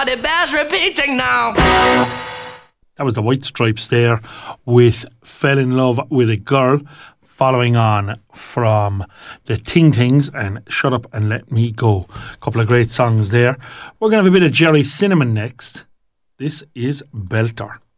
but it bears repeating now. That was the White Stripes there with Fell in Love with a Girl, following on from the Ting Tings and Shut Up and Let Me Go. A couple of great songs there. We're going to have a bit of Jerry Cinnamon next. This is Belter.